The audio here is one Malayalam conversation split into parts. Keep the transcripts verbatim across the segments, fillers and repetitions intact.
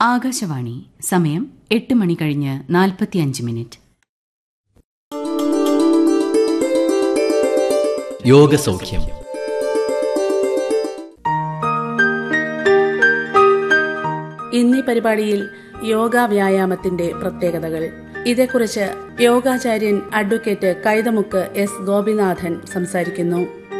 ആകാശവാണി. സമയം എട്ട് മണി കഴിഞ്ഞ് നാൽപ്പത്തിയഞ്ച് മിനിറ്റ്. യോഗസൗഖ്യം. ഇന്നീ പരിപാടിയിൽ യോഗ വ്യായാമത്തിന്റെ പ്രത്യേകതകൾ, ഇതേക്കുറിച്ച് യോഗാചാര്യൻ അഡ്വക്കേറ്റ് കൈതമുക്ക് എസ് ഗോപിനാഥൻ സംസാരിക്കുന്നു.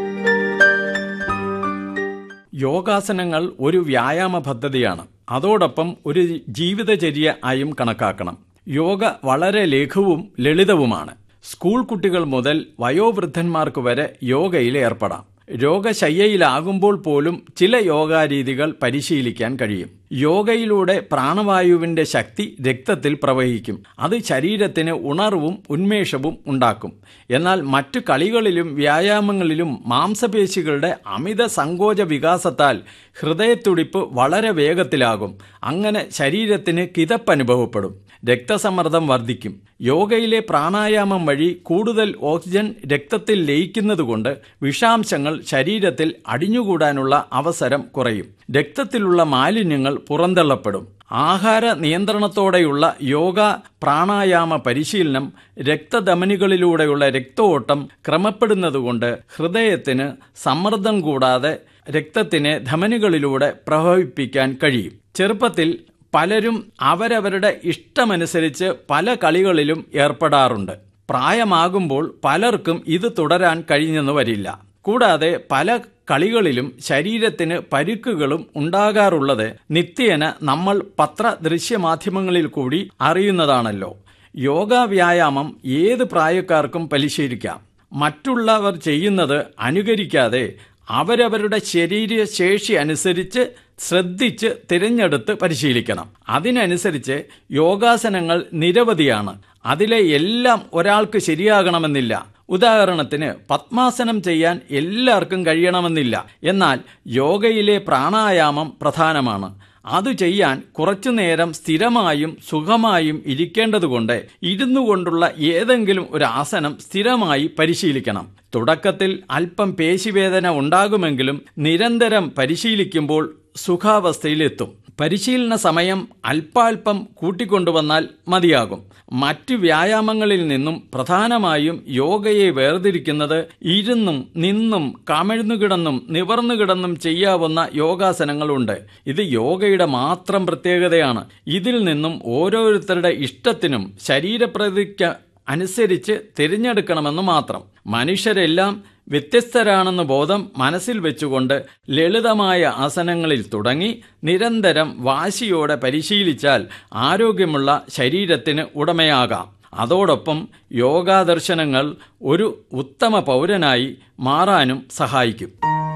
യോഗാസനങ്ങൾ ഒരു വ്യായാമ പദ്ധതിയാണ്. അതോടൊപ്പം ഒരു ജീവിതചര്യ ആയും കണക്കാക്കണം. യോഗ വളരെ ലഘുവും ലളിതവുമാണ്. സ്കൂൾ കുട്ടികൾ മുതൽ വയോവൃദ്ധന്മാർക്ക് വരെ യോഗയിൽ ഏർപ്പെടാം. രോഗശയ്യയിലാകുമ്പോൾ പോലും ചില യോഗാരീതികൾ പരിശീലിക്കാൻ കഴിയും. യോഗയിലൂടെ പ്രാണവായുവിന്റെ ശക്തി രക്തത്തിൽ പ്രവഹിക്കും. അത് ശരീരത്തിന് ഉണർവും ഉന്മേഷവും ഉണ്ടാക്കും. എന്നാൽ മറ്റു കളികളിലും വ്യായാമങ്ങളിലും മാംസപേശികളുടെ അമിത സങ്കോച വികാസത്താൽ ഹൃദയത്തുടിപ്പ് വളരെ വേഗത്തിലാകും. അങ്ങനെ ശരീരത്തിന് കിതപ്പനുഭവപ്പെടും. രക്തസമ്മർദ്ദം വർദ്ധിക്കും. യോഗയിലെ പ്രാണായാമം വഴി കൂടുതൽ ഓക്സിജൻ രക്തത്തിൽ ലയിക്കുന്നതുകൊണ്ട് വിഷാംശങ്ങൾ ശരീരത്തിൽ അടിഞ്ഞുകൂടാനുള്ള അവസരം കുറയും. രക്തത്തിലുള്ള മാലിന്യങ്ങൾ പുറന്തള്ളപ്പെടും. ആഹാര നിയന്ത്രണത്തോടെയുള്ള യോഗ പ്രാണായാമ പരിശീലനം രക്തധമനികളിലൂടെയുള്ള രക്തഓട്ടം ക്രമപ്പെടുന്നതുകൊണ്ട് ഹൃദയത്തിന് സമ്മർദ്ദം കൂടാതെ രക്തത്തിനെ ധമനികളിലൂടെ പ്രവഹിപ്പിക്കാൻ കഴിയും. ചെറുപ്പത്തിൽ പലരും അവരവരുടെ ഇഷ്ടമനുസരിച്ച് പല കളികളിലും ഏർപ്പെടാറുണ്ട്. പ്രായമാകുമ്പോൾ പലർക്കും ഇത് തുടരാൻ കഴിഞ്ഞെന്ന് വരില്ല. കൂടാതെ പല കളികളിലും ശരീരത്തിന് പരുക്കുകളും ഉണ്ടാകാറുള്ളത് നിത്യേന നമ്മൾ പത്ര ദൃശ്യമാധ്യമങ്ങളിൽ കൂടി അറിയുന്നതാണല്ലോ. യോഗാ വ്യായാമം ഏത് പ്രായക്കാർക്കും പരിശീലിക്കാം. മറ്റുള്ളവർ ചെയ്യുന്നത് അനുകരിക്കാതെ അവരവരുടെ ശരീരശേഷി അനുസരിച്ച് ശ്രദ്ധിച്ച് തിരഞ്ഞെടുത്ത് പരിശീലിക്കണം. അതിനനുസരിച്ച് യോഗാസനങ്ങൾ നിരവധിയാണ്. അതിലെ എല്ലാം ഒരാൾക്ക് ശരിയാകണമെന്നില്ല. ഉദാഹരണത്തിന് പത്മാസനം ചെയ്യാൻ എല്ലാവർക്കും കഴിയണമെന്നില്ല. എന്നാൽ യോഗയിലെ പ്രാണായാമം പ്രധാനമാണ്. അത് ചെയ്യാൻ കുറച്ചുനേരം സ്ഥിരമായും സുഖമായും ഇരിക്കേണ്ടതുകൊണ്ട് ഇരുന്നു കൊണ്ടുള്ള ഏതെങ്കിലും ഒരു ആസനം സ്ഥിരമായി പരിശീലിക്കണം. തുടക്കത്തിൽ അല്പം പേശിവേദന ഉണ്ടാകുമെങ്കിലും നിരന്തരം പരിശീലിക്കുമ്പോൾ സുഖാവസ്ഥയിലെത്തും. പരിശീലന സമയം അല്പാൽപ്പം കൂട്ടിക്കൊണ്ടുവന്നാൽ മതിയാകും. മറ്റു വ്യായാമങ്ങളിൽ നിന്നും പ്രധാനമായും യോഗയെ വേർതിരിക്കുന്നത് ഇരുന്നും നിന്നും കമിഴ്ന്നുകിടന്നും നിവർന്നുകിടന്നും ചെയ്യാവുന്ന യോഗാസനങ്ങളുണ്ട്. ഇത് യോഗയുടെ മാത്രം പ്രത്യേകതയാണ്. ഇതിൽ നിന്നും ഓരോരുത്തരുടെ ഇഷ്ടത്തിനും ശരീരപ്രകൃതിക്ക് അനുസരിച്ച് തിരഞ്ഞെടുക്കണമെന്ന് മാത്രം. മനുഷ്യരെല്ലാം വ്യത്യസ്തരാണെന്ന ബോധം മനസ്സിൽ വെച്ചുകൊണ്ട് ലളിതമായ ആസനങ്ങളിൽ തുടങ്ങി നിരന്തരം വാശിയോടെ പരിശീലിച്ചാൽ ആരോഗ്യമുള്ള ശരീരത്തിന് ഉടമയാകാം. അതോടൊപ്പം യോഗാദർശനങ്ങൾ ഒരു ഉത്തമ പൗരനായി മാറാനും സഹായിക്കും.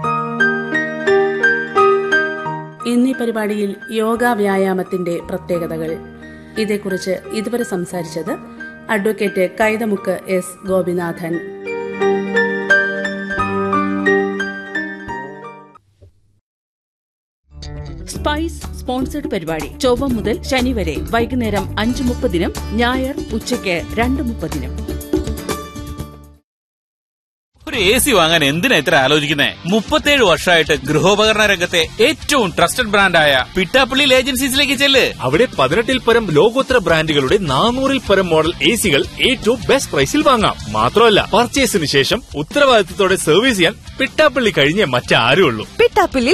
ഇന്നീ പരിപാടിയിൽ യോഗാ വ്യായാമത്തിന്റെ പ്രത്യേകതകൾ, ഇതേക്കുറിച്ച് ഇതുവരെ സംസാരിച്ചത് advocate Kaithamukku S Gopinathan. Spice sponsored പരിപാടി ചൊവ്വ മുതൽ ശനി വരെ വൈകുന്നേരം അഞ്ച് മുപ്പതിനും ഞായർ ഉച്ചയ്ക്ക് രണ്ട് മുപ്പതിനും. ഒരു എ സി വാങ്ങാൻ എന്തിനാ ഇത്ര ആലോചിക്കുന്നേ? മുപ്പത്തേഴ് വർഷമായിട്ട് ഗൃഹോപകരണ രംഗത്തെ ഏറ്റവും ട്രസ്റ്റഡ് ബ്രാൻഡായ പിട്ടാപ്പള്ളി ഏജൻസീസിലേക്ക് ചെല്ല്. അവിടെ പതിനെട്ടിൽ പരം ലോകോത്തര ബ്രാൻഡുകളുടെ നാനൂറിൽ പരം മോഡൽ എ സികൾ ഏറ്റവും ബെസ്റ്റ് പ്രൈസിൽ വാങ്ങാം. മാത്രമല്ല, പർച്ചേസിന് ശേഷം ഉത്തരവാദിത്തത്തോടെ സർവീസ് ചെയ്യാൻ പിട്ടാപ്പള്ളി കഴിഞ്ഞേ മറ്റാരും ഉള്ളൂ. പിട്ടാപ്പള്ളി